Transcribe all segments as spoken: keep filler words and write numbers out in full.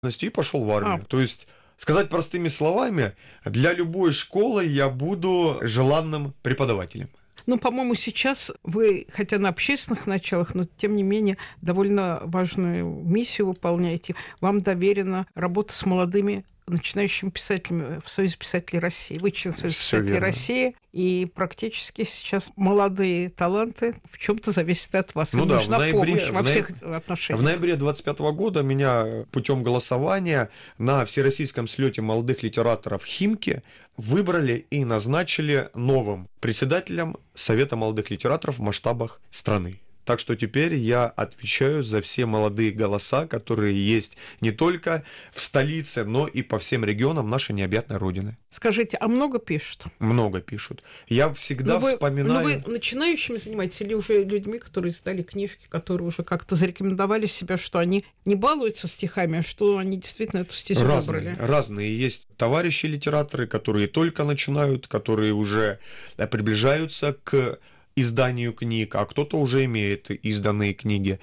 и пошел в армию. А. То есть, сказать простыми словами, для любой школы я буду желанным преподавателем. Ну, по-моему, сейчас вы, хотя на общественных началах, но тем не менее довольно важную миссию выполняете. Вам доверена работа с молодыми начинающими писателями в Союзе писателей России. Вы член Союза Всё писателей верно. России, и практически сейчас молодые таланты в чем-то зависят от вас. Ну Им да, нужна в ноябре, помощь во в ноя- всех отношениях. В ноябре двадцать пятого года меня путем голосования на Всероссийском слете молодых литераторов «Химки» выбрали и назначили новым председателем Совета молодых литераторов в масштабах страны. Так что теперь я отвечаю за все молодые голоса, которые есть не только в столице, но и по всем регионам нашей необъятной Родины. Скажите, а много пишут? Много пишут. Я всегда Но вы, вспоминаю... но вы начинающими занимаетесь или уже людьми, которые издали книжки, которые уже как-то зарекомендовали себя, что они не балуются стихами, а что они действительно эту стезю Разные, выбрали? разные. Есть товарищи-литераторы, которые только начинают, которые уже приближаются к изданию книг, а кто-то уже имеет изданные книги.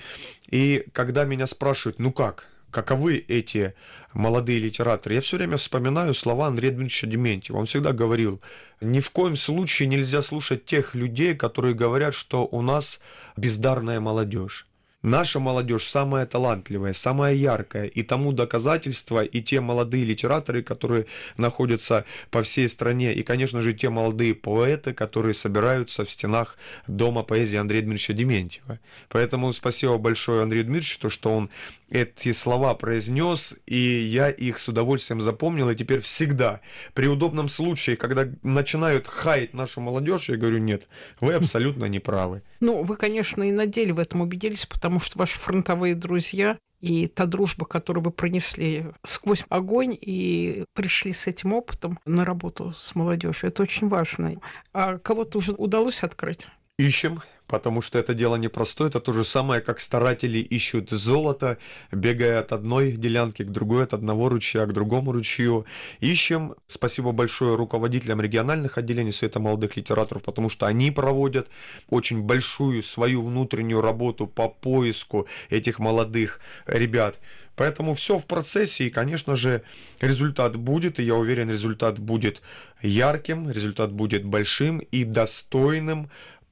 И когда меня спрашивают, ну как, каковы эти молодые литераторы, я все время вспоминаю слова Андрея Дмитриевича Дементьева. Он всегда говорил, ни в коем случае нельзя слушать тех людей, которые говорят, что у нас бездарная молодежь. Наша молодежь самая талантливая, самая яркая, и тому доказательство и те молодые литераторы, которые находятся по всей стране, и, конечно же, те молодые поэты, которые собираются в стенах Дома поэзии Андрея Дмитриевича Дементьева. Поэтому спасибо большое Андрею Дмитриевичу, то, что он эти слова произнес, и я их с удовольствием запомнил, и теперь всегда, при удобном случае, когда начинают хаять нашу молодежь, я говорю, нет, вы абсолютно не правы. Ну, вы, конечно, и на деле в этом убедились, потому что ваши фронтовые друзья и та дружба, которую вы пронесли сквозь огонь и пришли с этим опытом на работу с молодежью, это очень важно. А кого-то уже удалось открыть? Ищем, потому что это дело непростое. Это то же самое, как старатели ищут золото, бегая от одной делянки к другой, от одного ручья к другому ручью. Ищем. Спасибо большое руководителям региональных отделений Совета молодых литераторов, потому что они проводят очень большую свою внутреннюю работу по поиску этих молодых ребят. Поэтому все в процессе, и, конечно же, результат будет, и я уверен, результат будет ярким, результат будет большим и достойным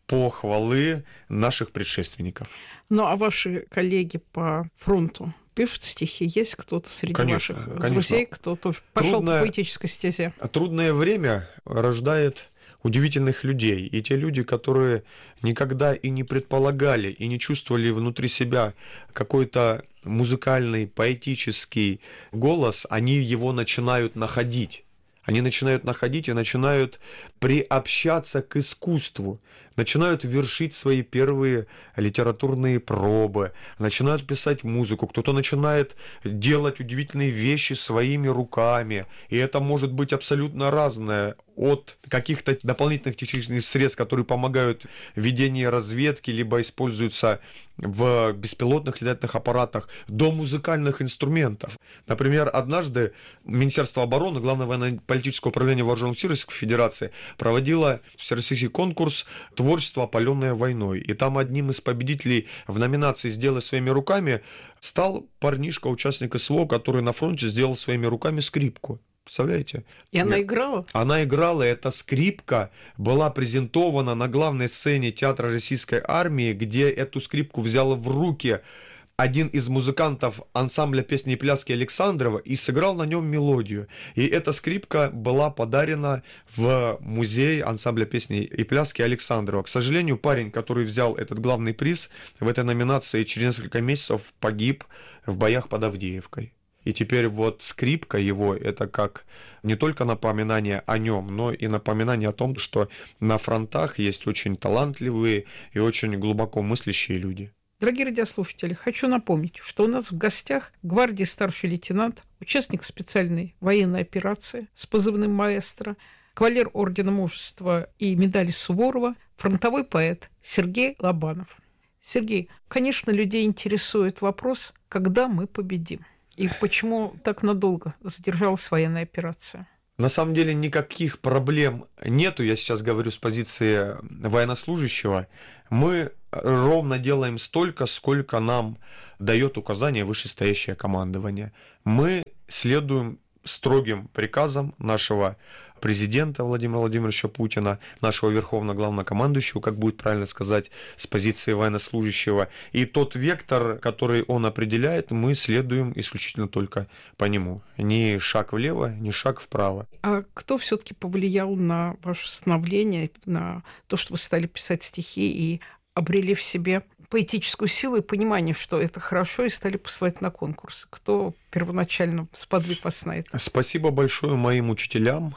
похвалы наших предшественников. Ну, а ваши коллеги по фронту пишут стихи? Есть кто-то среди Конечно, ваших конечно. друзей, кто тоже пошел Трудное- по поэтической стезе? Трудное время рождает удивительных людей. И те люди, которые никогда и не предполагали, и не чувствовали внутри себя какой-то музыкальный, поэтический голос, они его начинают находить. Они начинают находить и начинают приобщаться к искусству, начинают вершить свои первые литературные пробы, начинают писать музыку, кто-то начинает делать удивительные вещи своими руками, и это может быть абсолютно разное, от каких-то дополнительных технических средств, которые помогают в ведении разведки, либо используются в беспилотных летательных аппаратах, до музыкальных инструментов. Например, однажды Министерство обороны, Главное военно-политическое управление Вооруженных сил Российской Федерации проводило всероссийский конкурс «Творчество, опаленное войной». И там одним из победителей в номинации «Сделай своими руками» стал парнишка, участник СВО, который на фронте сделал своими руками скрипку. Представляете? И она играла? Она играла, эта скрипка была презентована на главной сцене Театра Российской Армии, где эту скрипку взял в руки один из музыкантов ансамбля песни и пляски Александрова и сыграл на нем мелодию. И эта скрипка была подарена в музей ансамбля песни и пляски Александрова. К сожалению, парень, который взял этот главный приз в этой номинации, через несколько месяцев погиб в боях под Авдеевкой. И теперь вот скрипка его, это как не только напоминание о нем, но и напоминание о том, что на фронтах есть очень талантливые и очень глубоко мыслящие люди. Дорогие радиослушатели, хочу напомнить, что у нас в гостях гвардии старший лейтенант, участник специальной военной операции с позывным «Маэстро», кавалер Ордена Мужества и медали Суворова, фронтовой поэт Сергей Лобанов. Сергей, конечно, людей интересует вопрос, когда мы победим? И почему так надолго задержалась военная операция? На самом деле никаких проблем нету, я сейчас говорю с позиции военнослужащего. Мы ровно делаем столько, сколько нам дает указание вышестоящее командование. Мы следуем строгим приказам нашего президента Владимира Владимировича Путина, нашего верховного главнокомандующего, как будет правильно сказать, с позиции военнослужащего. И тот вектор, который он определяет, мы следуем исключительно только по нему. Ни шаг влево, ни шаг вправо. А кто все-таки повлиял на ваше становление, на то, что вы стали писать стихи и обрели в себе поэтическую силу и понимание, что это хорошо, и стали посылать на конкурсы? Кто первоначально сподвиг вас на это? Спасибо большое моим учителям,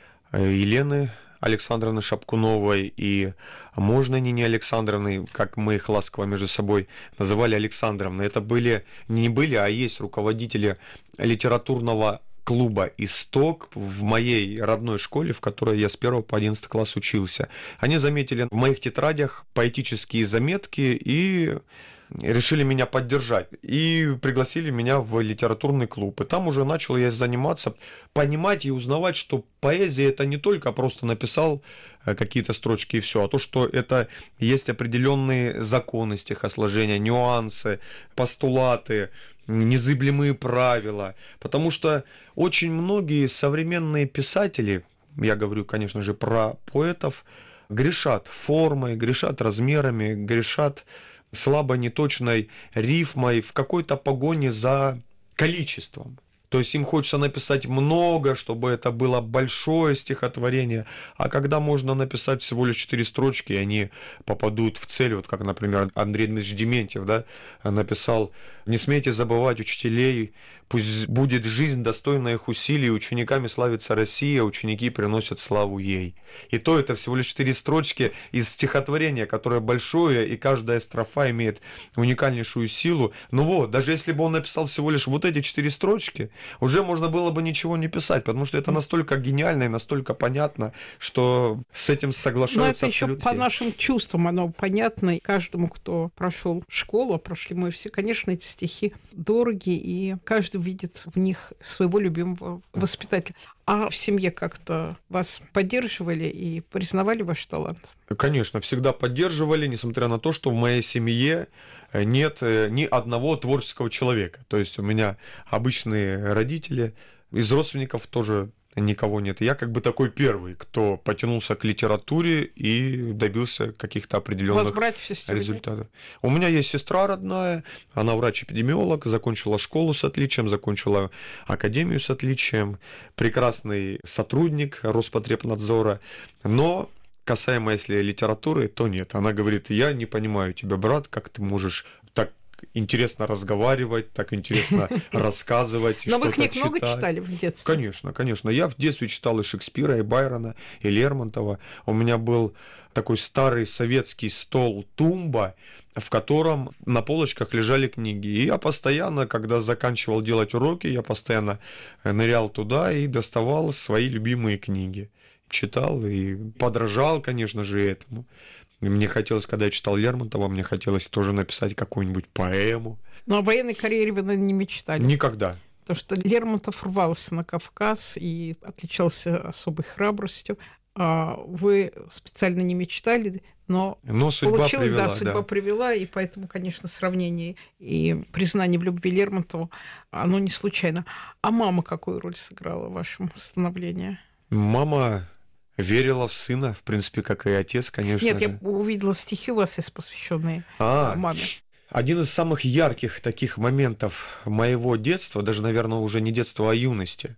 Елены Александровны Шапкуновой и можно Нине Александровны, как мы их ласково между собой называли, Александровны. Это были, не были, а есть руководители литературного клуба «Исток» в моей родной школе, в которой я с первого по одиннадцатый класс учился. Они заметили в моих тетрадях поэтические заметки и решили меня поддержать. И пригласили меня в литературный клуб. И там уже начал я заниматься, понимать и узнавать, что поэзия — это не только просто написал какие-то строчки и все, а то, что это есть определенные законы стихосложения, нюансы, постулаты, незыблемые правила. Потому что очень многие современные писатели, я говорю, конечно же, про поэтов, грешат формой, грешат размерами, грешат слабо неточной рифмой в какой-то погоне за количеством. То есть им хочется написать много, чтобы это было большое стихотворение, а когда можно написать всего лишь четыре строчки, и они попадут в цель, вот как, например, Андрей Дмитриевич Дементьев, да, написал: «Не смейте забывать учителей, пусть будет жизнь достойна их усилий, учениками славится Россия, ученики приносят славу ей». И то это всего лишь четыре строчки из стихотворения, которое большое, и каждая строфа имеет уникальнейшую силу. Ну вот, даже если бы он написал всего лишь вот эти четыре строчки, уже можно было бы ничего не писать, потому что это настолько гениально и настолько понятно, что с этим соглашаются. Но это еще по нашим чувствам оно понятно. И каждому, кто прошел школу, прошли мы все, конечно, эти стихи дороги, и каждый видит в них своего любимого воспитателя. А в семье как-то вас поддерживали и признавали ваш талант? Конечно, всегда поддерживали, несмотря на то, что в моей семье нет ни одного творческого человека. То есть у меня обычные родители, из родственников тоже никого нет. Я как бы такой первый, кто потянулся к литературе и добился каких-то определенных результатов. У меня есть сестра родная, она врач-эпидемиолог, закончила школу с отличием, закончила академию с отличием, прекрасный сотрудник Роспотребнадзора, но касаемо, если литературы, то нет. Она говорит: я не понимаю тебя, брат, как ты можешь так интересно разговаривать, так интересно рассказывать. Но вы книг много читали в детстве? Конечно, конечно. Я в детстве читал и Шекспира, и Байрона, и Лермонтова. У меня был такой старый советский стол-тумба, в котором на полочках лежали книги. И я постоянно, когда заканчивал делать уроки, я постоянно нырял туда и доставал свои любимые книги. Читал и подражал, конечно же, этому. Мне хотелось, когда я читал Лермонтова, мне хотелось тоже написать какую-нибудь поэму. Но о военной карьере вы, наверное, не мечтали? Никогда. Потому что Лермонтов рвался на Кавказ и отличался особой храбростью. А вы специально не мечтали, но, но судьба получилось, привела, да, судьба да. привела, и поэтому, конечно, сравнение и признание в любви Лермонтову, оно не случайно. А мама какую роль сыграла в вашем становлении? Мама верила в сына, в принципе, как и отец, конечно. Нет, же. я увидела стихи у вас, есть посвященные а, маме. Один из самых ярких таких моментов моего детства, даже, наверное, уже не детства, а юности,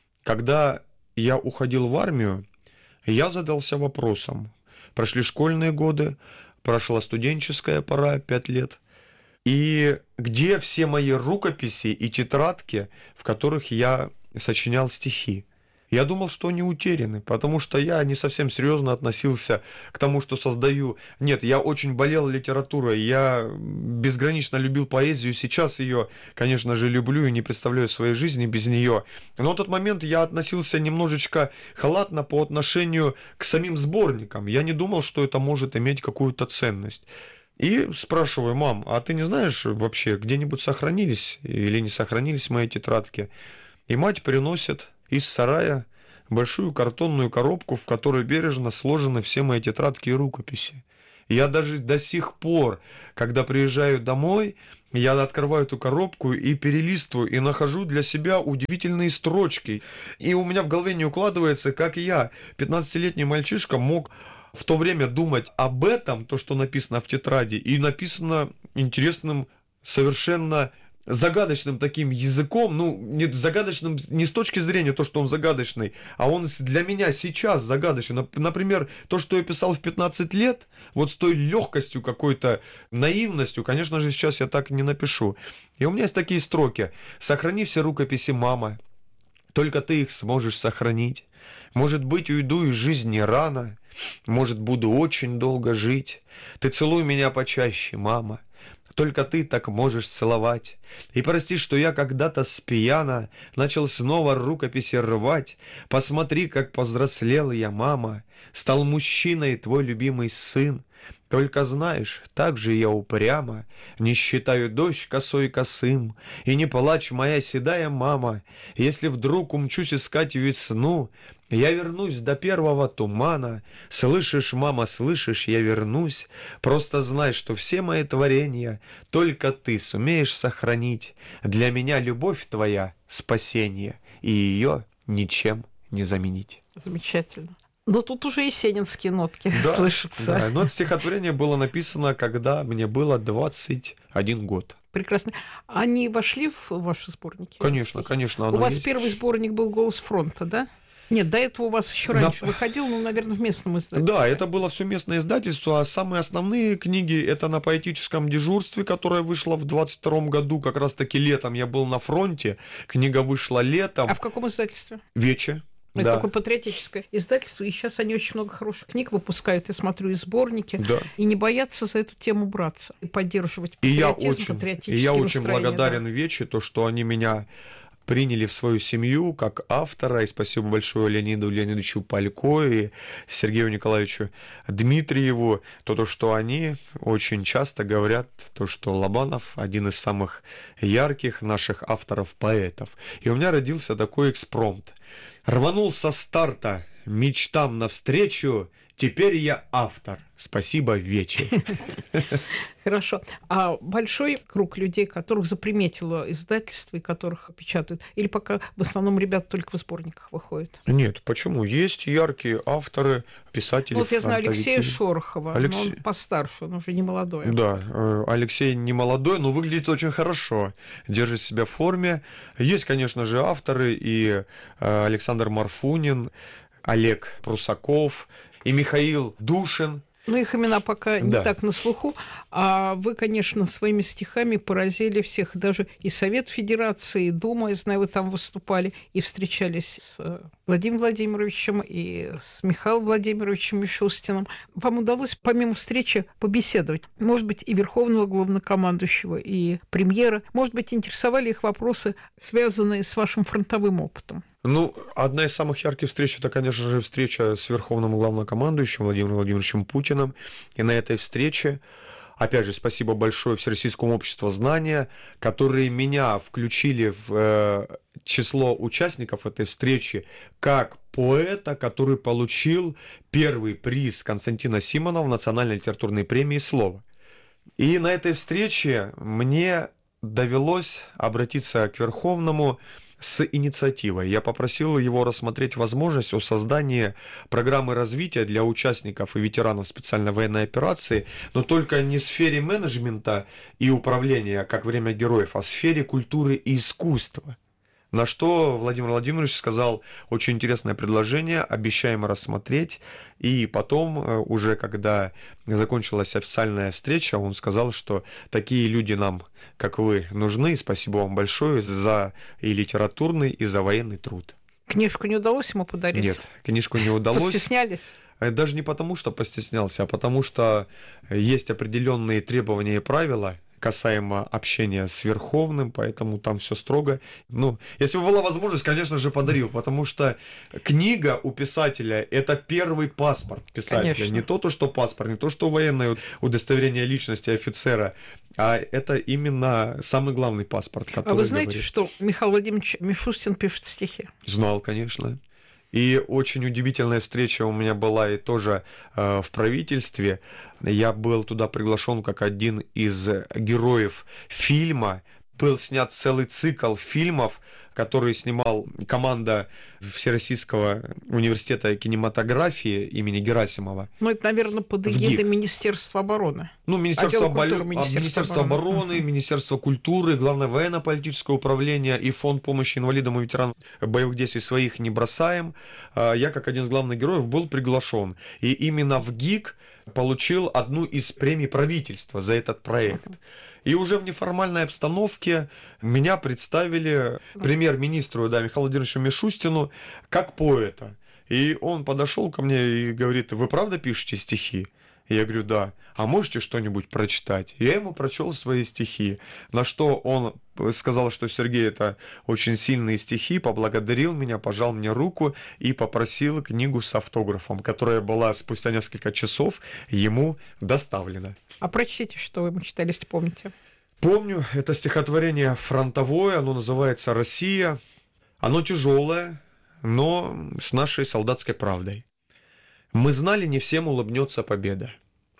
когда я уходил в армию, я задался вопросом. Прошли школьные годы, прошла студенческая пора, пять лет. И где все мои рукописи и тетрадки, в которых я сочинял стихи? Я думал, что они утеряны, потому что я не совсем серьезно относился к тому, что создаю. Нет, я очень болел литературой, я безгранично любил поэзию, сейчас ее, конечно же, люблю и не представляю своей жизни без нее. Но в тот момент я относился немножечко халатно по отношению к самим сборникам. Я не думал, что это может иметь какую-то ценность. И спрашиваю: мам, а ты не знаешь вообще, где-нибудь сохранились или не сохранились мои тетрадки? И мать приносит из сарая большую картонную коробку, в которой бережно сложены все мои тетрадки и рукописи. Я даже до сих пор, когда приезжаю домой, я открываю эту коробку и перелистываю, и нахожу для себя удивительные строчки. И у меня в голове не укладывается, как я, пятнадцатилетний мальчишка, мог в то время думать об этом, то, что написано в тетради, и написано интересным, совершенно загадочным таким языком, ну, не загадочным не с точки зрения то, что он загадочный, а он для меня сейчас загадочный. Например, то, что я писал в пятнадцать лет, вот с той легкостью какой-то, наивностью, конечно же, сейчас я так не напишу. И у меня есть такие строки. «Сохрани все рукописи, мама, только ты их сможешь сохранить. Может быть, уйду из жизни рано, может, буду очень долго жить. Ты целуй меня почаще, мама. Только ты так можешь целовать. И прости, что я когда-то спьяна начал снова рукописи рвать. Посмотри, как повзрослел я, мама. Стал мужчиной твой любимый сын. Только знаешь, так же я упрямо не считаю дождь косой косым. И не плачь, моя седая мама, если вдруг умчусь искать весну. Я вернусь до первого тумана. Слышишь, мама, слышишь, я вернусь. Просто знай, что все мои творения только ты сумеешь сохранить. Для меня любовь твоя — спасение, и ее ничем не заменить». Замечательно. Но тут уже есенинские нотки да, слышатся. Да, но это стихотворение было написано, когда мне было двадцать один год. Прекрасно. Они вошли в ваши сборники? Конечно, конечно. У вас есть. Первый сборник был «Голос фронта», да? Нет, до этого у вас еще раньше да. выходил, ну, наверное, в местном издательстве. Да, это было все местное издательство, а самые основные книги это на поэтическом дежурстве, которое вышло в двадцать втором году, как раз-таки летом я был на фронте, книга вышла летом. А в каком издательстве? Вече. Это да. такое патриотическое издательство, и сейчас они очень много хороших книг выпускают, я смотрю, и сборники, да. и не боятся за эту тему браться, и поддерживать патриотизм, и я очень, патриотические И я очень благодарен да. Вече, то, что они меня приняли в свою семью как автора, и спасибо большое Леониду Леонидовичу Палько и Сергею Николаевичу Дмитриеву, то, то, что они очень часто говорят, то, что Лобанов один из самых ярких наших авторов-поэтов. И у меня родился такой экспромт. Рванул со старта мечтам навстречу, теперь я автор. Спасибо, Вече. Хорошо. А большой круг людей, которых заприметило издательство и которых печатают? Или пока в основном ребята только в сборниках выходят? Нет, почему? Есть яркие авторы, писатели. Вот я знаю Алексея Шорохова, Алексей... но он постарше, он уже не молодой. Да, Алексей не молодой, но выглядит очень хорошо, держит себя в форме. Есть, конечно же, авторы, и Александр Марфунин, Олег Прусаков, и Михаил Душин. Ну, их имена пока не да. так на слуху. А вы, конечно, своими стихами поразили всех, даже и Совет Федерации, и Дума, я знаю, вы там выступали, и встречались с Владимиром Владимировичем, и с Михаилом Владимировичем Мишустиным. Вам удалось, помимо встречи, побеседовать, может быть, и Верховного Главнокомандующего, и премьера, может быть, интересовали их вопросы, связанные с вашим фронтовым опытом? Ну, одна из самых ярких встреч – это, конечно же, встреча с Верховным Главнокомандующим Владимиром Владимировичем Путиным. И на этой встрече, опять же, спасибо большое Всероссийскому обществу знания, которые меня включили в э, число участников этой встречи как поэта, который получил первый приз Константина Симонова в Национальной литературной премии «Слово». И на этой встрече мне довелось обратиться к Верховному с инициативой. Я попросил его рассмотреть возможность о создании программы развития для участников и ветеранов специальной военной операции, но только не в сфере менеджмента и управления, как «Время героев», а в сфере культуры и искусства. На что Владимир Владимирович сказал: очень интересное предложение, обещаем рассмотреть. И потом, уже когда закончилась официальная встреча, он сказал, что такие люди нам, как вы, нужны. Спасибо вам большое за и литературный, и за военный труд. Книжку не удалось ему подарить? Нет, книжку не удалось. Постеснялись? Даже не потому, что постеснялся, а потому что есть определенные требования и правила касаемо общения с Верховным, поэтому там все строго. Ну, если бы была возможность, конечно же, подарил, потому что книга у писателя – это первый паспорт писателя. Конечно. Не то, то, что паспорт, не то, что военное удостоверение личности офицера, а это именно самый главный паспорт, который А вы знаете, говорит. что Михаил Владимирович Мишустин пишет стихи? Знал, конечно. И очень удивительная встреча у меня была и тоже э, в правительстве. Я был туда приглашен как один из героев фильма. Был снят целый цикл фильмов, который снимал команда Всероссийского университета кинематографии имени Герасимова. Ну, это, наверное, под эгидой Министерства обороны. Ну, Министерство, обо... Министерство, Министерство обороны, обороны Министерство культуры, Главное военно-политическое управление и Фонд помощи инвалидам и ветеранам боевых действий своих не бросаем. Я, как один из главных героев, был приглашен. И именно в ГИК получил одну из премий правительства за этот проект. И уже в неформальной обстановке меня представили премьер-министру, да, Михаилу Владимировичу Мишустину, как поэта. И он подошел ко мне и говорит: вы правда пишете стихи? Я говорю: да. А можете что-нибудь прочитать? Я ему прочел свои стихи, на что он сказал, что Сергей, это очень сильные стихи, поблагодарил меня, пожал мне руку и попросил книгу с автографом, которая была спустя несколько часов ему доставлена. А прочтите, что вы ему читали, если помните. Помню, это стихотворение фронтовое, оно называется «Россия». Оно тяжелое, но с нашей солдатской правдой. Мы знали, не всем улыбнется победа.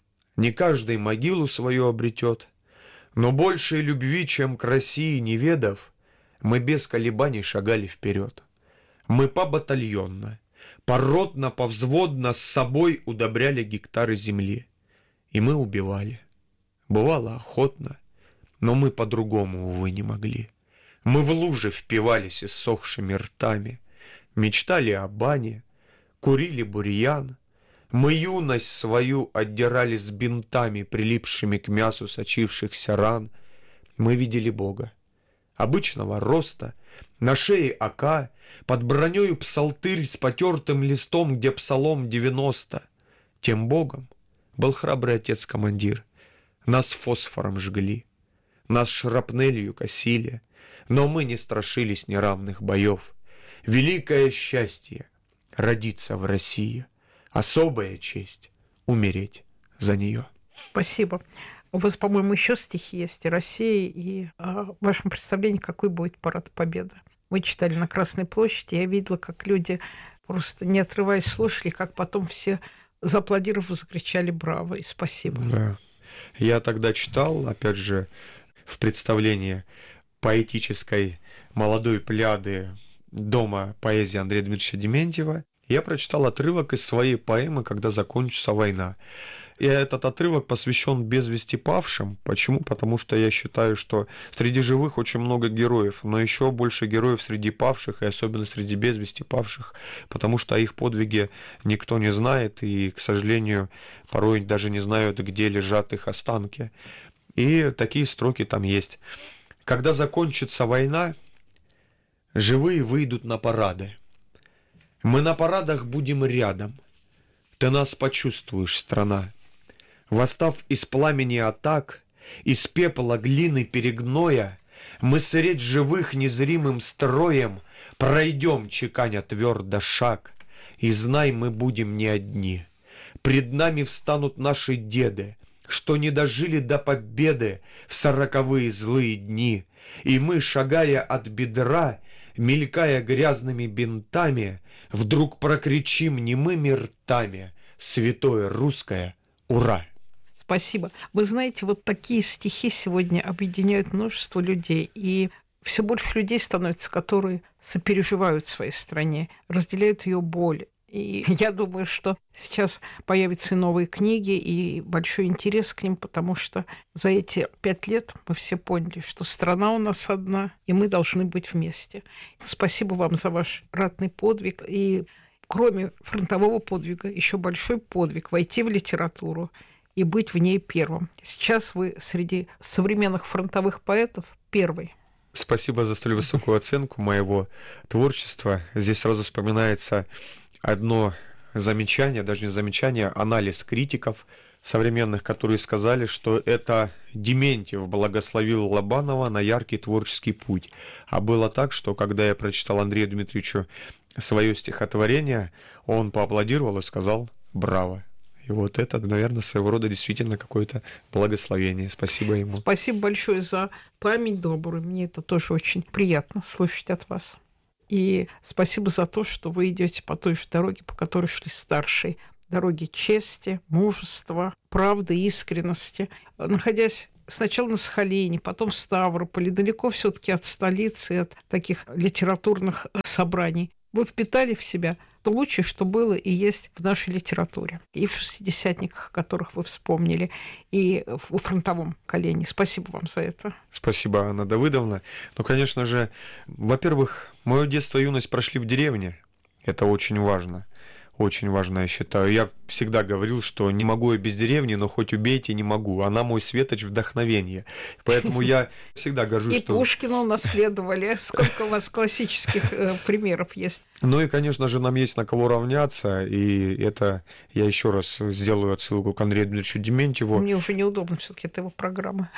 Не каждый могилу свою обретет, но большей любви, чем к России не ведав, мы без колебаний шагали вперед. Мы по-батальонно, поротно, повзводно с собой удобряли гектары земли. И мы убивали. Бывало охотно, но мы по-другому, увы, не могли. Мы в лужи впивались иссохшими ртами, мечтали о бане, курили бурьян. Мы юность свою отдирали с бинтами, прилипшими к мясу сочившихся ран. Мы видели Бога, обычного роста, на шее ока, под бронёю псалтырь с потертым листом, где псалом девяносто. Тем Богом был храбрый отец-командир. Нас фосфором жгли, нас шрапнелью косили, но мы не страшились неравных боев. Великое счастье — родиться в России, особая честь — умереть за нее. Спасибо. У вас, по-моему, еще стихи есть о России, и о вашем представлении, какой будет парад Победы. Вы читали на Красной площади, я видела, как люди, просто не отрываясь, слушали, как потом все, зааплодировав, закричали «Браво!» и «Спасибо». Да. Я тогда читал, опять же, в представлении поэтической молодой пляды Дома поэзии Андрея Дмитриевича Дементьева, я прочитал отрывок из своей поэмы «Когда закончится война». И этот отрывок посвящен без вести павшим. Почему? Потому что я считаю, что среди живых очень много героев, но еще больше героев среди павших, и особенно среди без вести павших, потому что о их подвиге никто не знает, и, к сожалению, порой даже не знают, где лежат их останки. И такие строки там есть. «Когда закончится война, живые выйдут на парады. Мы на парадах будем рядом. Ты нас почувствуешь, страна. Восстав из пламени атак, из пепла глины перегноя, мы средь живых незримым строем пройдем, чеканя твердо шаг. И знай, мы будем не одни. Пред нами встанут наши деды, что не дожили до победы в сороковые злые дни. И мы, шагая от бедра, мелькая грязными бинтами, вдруг прокричим немыми ртами: святое русское «Ура!». Спасибо. Вы знаете, вот такие стихи сегодня объединяют множество людей, и все больше людей становится, которые сопереживают своей стране, разделяют ее боль. И я думаю, что сейчас появятся и новые книги, и большой интерес к ним, потому что за эти пять лет мы все поняли, что страна у нас одна, и мы должны быть вместе. Спасибо вам за ваш ратный подвиг. И кроме фронтового подвига, еще большой подвиг — войти в литературу и быть в ней первым. Сейчас вы среди современных фронтовых поэтов первый. Спасибо за столь высокую оценку моего творчества. Здесь сразу вспоминается одно замечание, даже не замечание, анализ критиков современных, которые сказали, что это Дементьев благословил Лобанова на яркий творческий путь. А было так, что когда я прочитал Андрею Дмитриевичу свое стихотворение, он поаплодировал и сказал «Браво!». И вот это, наверное, своего рода действительно какое-то благословение. Спасибо ему. Спасибо большое за память добрую. Мне это тоже очень приятно слышать от вас. И спасибо за то, что вы идете по той же дороге, по которой шли старшие. Дороге чести, мужества, правды, искренности. Находясь сначала на Сахалине, потом в Ставрополе, далеко все-таки от столицы, от таких литературных собраний, вы впитали в себя то лучшее, что было и есть в нашей литературе. И в «Шестидесятниках», которых вы вспомнили, и в фронтовом колене. Спасибо вам за это. Спасибо, Анна Давыдовна. Ну, конечно же, во-первых, мое детство и юность прошли в деревне. Это очень важно. Очень важно, я считаю. Я всегда говорил, что не могу я без деревни, но хоть убейте, не могу. Она мой светоч вдохновения. Поэтому я всегда горжусь, и что... И Пушкина унаследовали. Сколько у вас классических э, примеров есть? Ну и, конечно же, нам есть на кого равняться. И это я еще раз сделаю отсылку к Андрею Дмитриевичу Дементьеву. Мне уже неудобно, все-таки это его программа.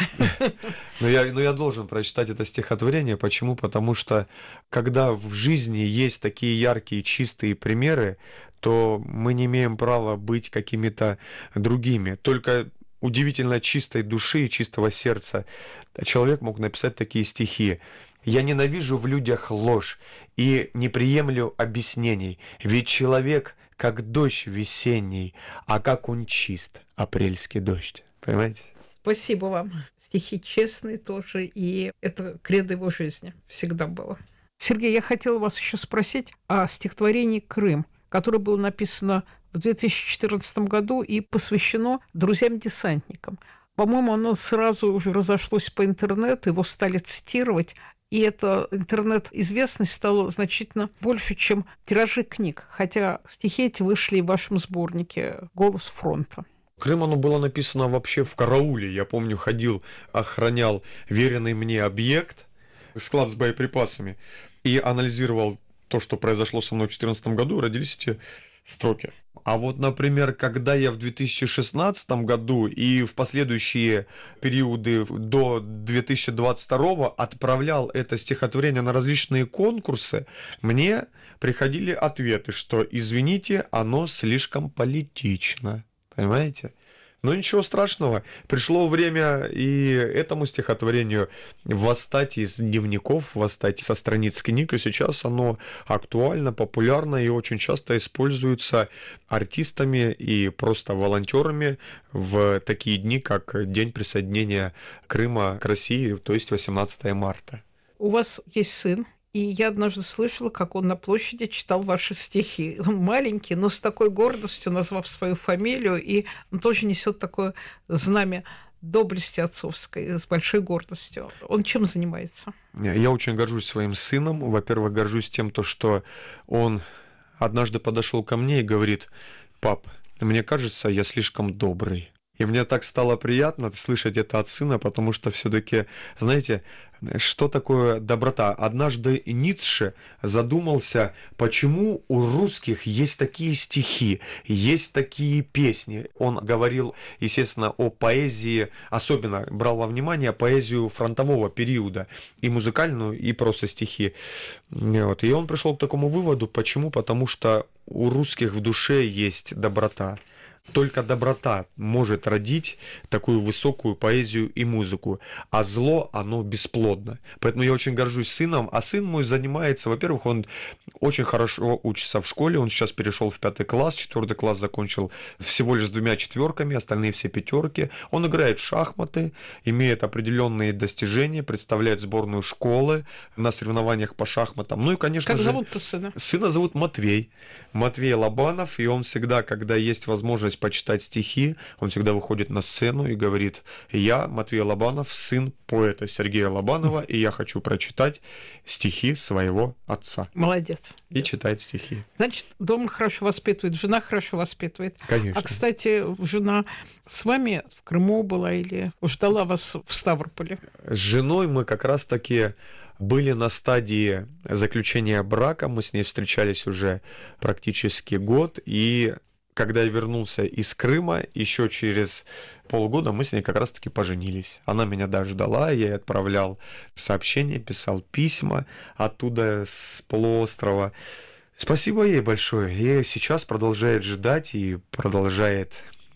Но я, но я должен прочитать это стихотворение. Почему? Потому что когда в жизни есть такие яркие, чистые примеры, то мы не имеем права быть какими-то другими. Только удивительно чистой души и чистого сердца человек мог написать такие стихи. «Я ненавижу в людях ложь и не приемлю объяснений, ведь человек как дождь весенний, а как он чист, апрельский дождь». Понимаете? Спасибо вам. Стихи честные тоже, и это кредо его жизни всегда было. Сергей, я хотела вас еще спросить о стихотворении «Крым», которое было написано в две тысячи четырнадцатом году и посвящено друзьям-десантникам. По-моему, оно сразу уже разошлось по интернету, его стали цитировать, и эта интернет-известность стала значительно больше, чем тиражи книг, хотя стихи эти вышли в вашем сборнике «Голос фронта». Крым, оно было написано вообще в карауле. Я помню, ходил, охранял веренный мне объект, склад с боеприпасами, и анализировал то, что произошло со мной в две тысячи четырнадцатом году, родились эти строки. А вот, например, когда я в две тысячи шестнадцатом году и в последующие периоды до две тысячи двадцать второго отправлял это стихотворение на различные конкурсы, мне приходили ответы, что, извините, оно слишком политично. Понимаете? Но ничего страшного. Пришло время и этому стихотворению восстать из дневников, восстать со страниц книг, и сейчас оно актуально, популярно и очень часто используется артистами и просто волонтерами в такие дни, как День присоединения Крыма к России, то есть восемнадцатое марта. У вас есть сын. И я однажды слышала, как он на площади читал ваши стихи. Он маленький, но с такой гордостью, назвав свою фамилию, и он тоже несет такое знамя доблести отцовской, с большой гордостью. Он чем занимается? Я очень горжусь своим сыном. Во-первых, горжусь тем, что он однажды подошел ко мне и говорит: «Пап, мне кажется, я слишком добрый». И мне так стало приятно слышать это от сына, потому что все-таки, знаете, что такое доброта? Однажды Ницше задумался, почему у русских есть такие стихи, есть такие песни. Он говорил, естественно, о поэзии, особенно брал во внимание поэзию фронтового периода, и музыкальную, и просто стихи. Вот. И он пришел к такому выводу, почему? Потому что у русских в душе есть доброта. Только доброта может родить такую высокую поэзию и музыку, а зло, оно бесплодно. Поэтому я очень горжусь сыном, а сын мой занимается, во-первых, он очень хорошо учится в школе, он сейчас перешел в пятый класс, четвертый класс закончил всего лишь с двумя четверками, остальные все пятерки. Он играет в шахматы, имеет определенные достижения, представляет сборную школы на соревнованиях по шахматам. Ну и, конечно как же... Как зовут-то сына? Сына зовут Матвей. Матвей Лобанов, и он всегда, когда есть возможность почитать стихи, он всегда выходит на сцену и говорит: «Я, Матвей Лобанов, сын поэта Сергея Лобанова, и я хочу прочитать стихи своего отца». Молодец. И читает стихи. Значит, дома хорошо воспитывает, жена хорошо воспитывает. Конечно. А, кстати, жена с вами в Крыму была или ждала вас в Ставрополе? С женой мы как раз-таки были на стадии заключения брака, мы с ней встречались уже практически год, и когда я вернулся из Крыма, еще через полгода мы с ней как раз-таки поженились. Она меня дождала, я ей отправлял сообщения, писал письма оттуда, с полуострова. Спасибо ей большое. И сейчас продолжает ждать и продолжает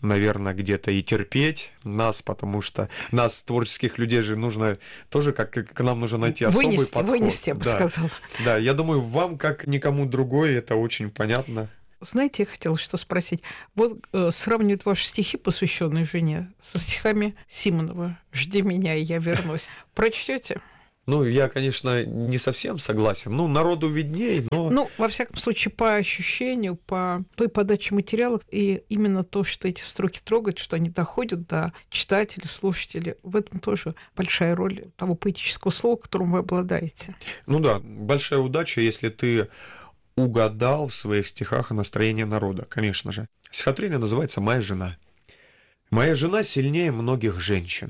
наверное, где-то и терпеть нас, потому что нас, творческих людей, же нужно тоже, как к нам нужно найти особый вынести, подход. Вынести, я бы да. сказала. Да, я думаю, вам, как никому другой, это очень понятно. Знаете, я хотела что спросить. Вот э, сравнивают ваши стихи, посвященные жене, со стихами Симонова «Жди меня, и я вернусь». Прочтете? Ну, я, конечно, не совсем согласен. Ну, народу видней, но... Ну, во всяком случае, по ощущению, по той подаче материалов, и именно то, что эти строки трогают, что они доходят до читателя, слушателя, в этом тоже большая роль того поэтического слова, которым вы обладаете. Ну да, большая удача, если ты угадал в своих стихах настроение народа, конечно же. Стихотворение называется «Моя жена». «Моя жена сильнее многих женщин.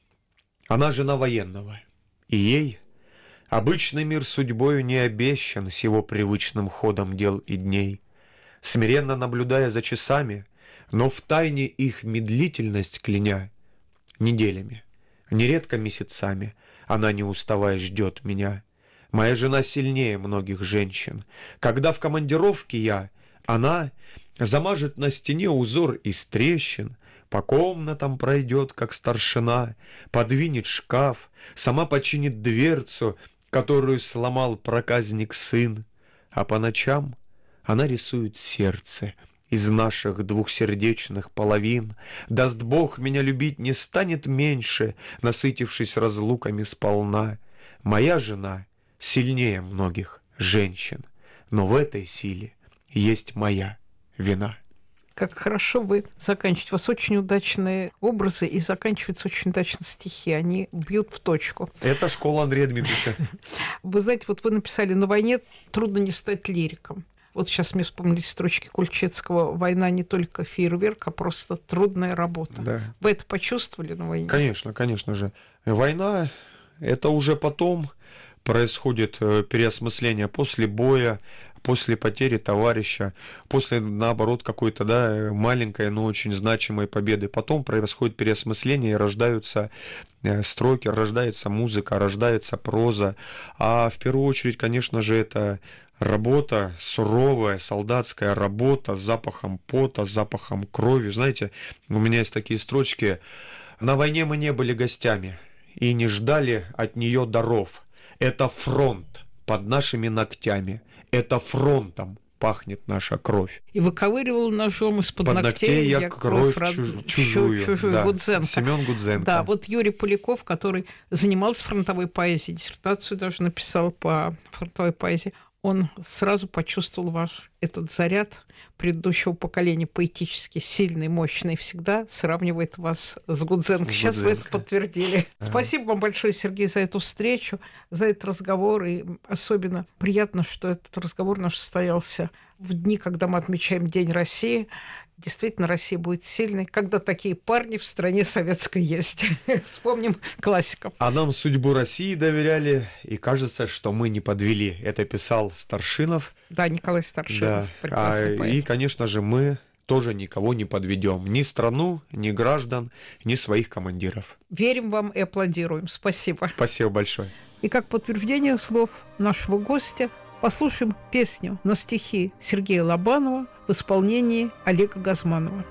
Она жена военного. И ей обычный мир судьбою не обещан с его привычным ходом дел и дней. Смиренно наблюдая за часами, но в тайне их медлительность кляня, неделями, нередко месяцами, она не уставая ждет меня. Моя жена сильнее многих женщин. Когда в командировке я, она замажет на стене узор из трещин, по комнатам пройдет, как старшина, подвинет шкаф, сама починит дверцу, которую сломал проказник сын. А по ночам она рисует сердце из наших двухсердечных половин. Даст Бог, меня любить не станет меньше, насытившись разлуками сполна. Моя жена сильнее многих женщин, но в этой силе есть моя вина. Как хорошо вы заканчиваете. У вас очень удачные образы и заканчиваются очень удачно стихи. Они бьют в точку. Это школа Андрея Дмитриевича. Вы знаете, вот вы написали «На войне трудно не стать лириком». Вот сейчас мне вспомнились строчки Кульчицкого: «Война не только фейерверк, а просто трудная работа». Да. Вы это почувствовали на войне? Конечно, конечно же. Война — это уже потом происходит переосмысление после боя, после потери товарища, после, наоборот, какой-то, да, маленькой, но очень значимой победы. Потом происходит переосмысление, и рождаются строки, рождается музыка, рождается проза. А в первую очередь, конечно же, это работа, суровая солдатская работа с запахом пота, с запахом крови. Знаете, у меня есть такие строчки: «На войне мы не были гостями и не ждали от нее даров. Это фронт под нашими ногтями. Это фронтом пахнет наша кровь». И выковыривал ножом из-под Под ногтей, ногтей я я кровь, кровь чуж... род... чужую. чужую Да. Гудзенко. Семен Гудзенко. Да, вот Юрий Поляков, который занимался фронтовой поэзией, диссертацию даже написал по фронтовой поэзии, он сразу почувствовал ваш этот заряд предыдущего поколения, поэтически сильный, мощный, всегда сравнивает вас с Гудзенко. Сейчас вы это подтвердили. А. Спасибо вам большое, Сергей, за эту встречу, за этот разговор. И особенно приятно, что этот разговор наш состоялся в дни, когда мы отмечаем День России. Действительно, Россия будет сильной, когда такие парни в стране советской есть. Вспомним классиков. А нам судьбу России доверяли, и кажется, что мы не подвели. Это писал Старшинов. Да, Николай Старшинов. Да. А, и, конечно же, мы тоже никого не подведем. Ни страну, ни граждан, ни своих командиров. Верим вам и аплодируем. Спасибо. Спасибо большое. И как подтверждение слов нашего гостя, послушаем песню на стихи Сергея Лобанова в исполнении Олега Газманова.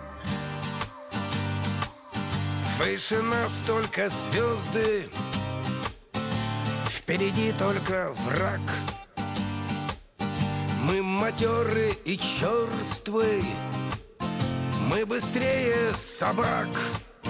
Выше нас только звезды, впереди только враг. Мы матеры и черствы, мы быстрее собак.